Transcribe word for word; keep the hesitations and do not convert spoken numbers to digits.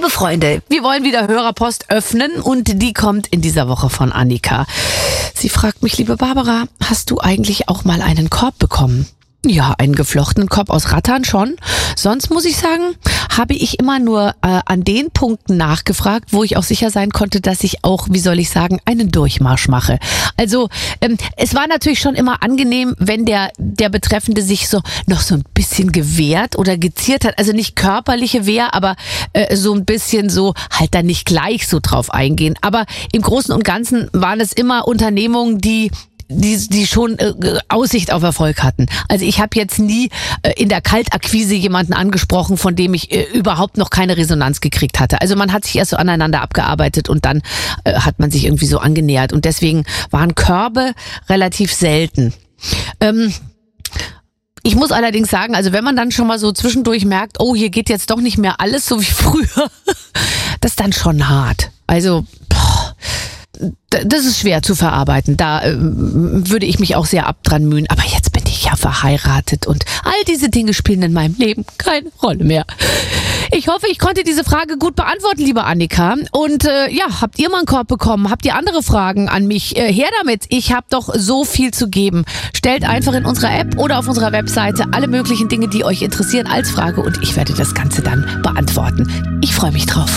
Liebe Freunde, wir wollen wieder Hörerpost öffnen und die kommt in dieser Woche von Annika. Sie fragt mich, liebe Barbara, hast du eigentlich auch mal einen Korb bekommen? Ja, einen geflochtenen Korb aus Rattan schon. Sonst muss ich sagen, habe ich immer nur äh, an den Punkten nachgefragt, wo ich auch sicher sein konnte, dass ich auch, wie soll ich sagen, einen Durchmarsch mache. Also ähm, es war natürlich schon immer angenehm, wenn der der Betreffende sich so noch so ein bisschen gewehrt oder geziert hat. Also nicht körperliche Wehr, aber äh, so ein bisschen so halt dann nicht gleich so drauf eingehen. Aber im Großen und Ganzen waren es immer Unternehmungen, die die die schon äh, Aussicht auf Erfolg hatten. Also ich habe jetzt nie äh, in der Kaltakquise jemanden angesprochen, von dem ich äh, überhaupt noch keine Resonanz gekriegt hatte. Also man hat sich erst so aneinander abgearbeitet und dann äh, hat man sich irgendwie so angenähert. Und deswegen waren Körbe relativ selten. Ähm, Ich muss allerdings sagen, also wenn man dann schon mal so zwischendurch merkt, oh, hier geht jetzt doch nicht mehr alles so wie früher, das ist dann schon hart. Also boah, das ist schwer zu verarbeiten. Da äh, würde ich mich auch sehr ab dran mühen. Aber jetzt bin ich ja verheiratet und all diese Dinge spielen in meinem Leben keine Rolle mehr. Ich hoffe, ich konnte diese Frage gut beantworten, liebe Annika. Und äh, ja, habt ihr mal einen Korb bekommen? Habt ihr andere Fragen an mich? Äh, her damit. Ich habe doch so viel zu geben. Stellt einfach in unserer App oder auf unserer Webseite alle möglichen Dinge, die euch interessieren, als Frage. Und ich werde das Ganze dann beantworten. Ich freue mich drauf.